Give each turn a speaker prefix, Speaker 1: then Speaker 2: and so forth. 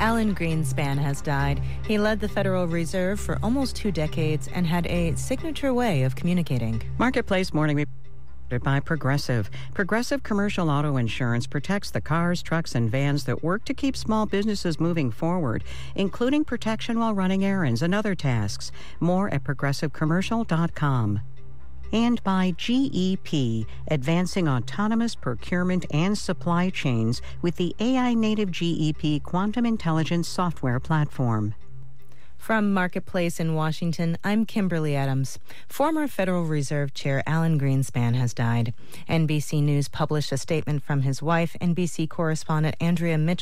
Speaker 1: Alan Greenspan has died. He led the Federal Reserve for almost 2 decades and had a signature way of communicating.
Speaker 2: Marketplace Morning Report by Progressive. Progressive Commercial Auto Insurance protects the cars, trucks, and vans that work to keep small businesses moving forward, including protection while running errands and other tasks. More at progressivecommercial.com. And by GEP, advancing autonomous procurement and supply chains with the AI-native GEP Quantum Intelligence software platform.
Speaker 1: From Marketplace in Washington, I'm Kimberly Adams. Former Federal Reserve Chair Alan Greenspan has died. NBC News published a statement from his wife, NBC correspondent Andrea Mitchell.